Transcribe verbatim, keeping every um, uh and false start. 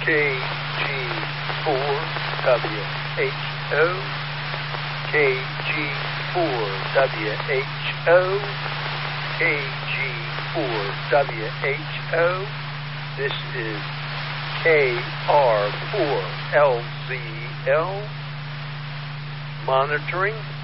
K G four W H O, K G four W H O, K G four W H O. This is K R four L Z L, monitoring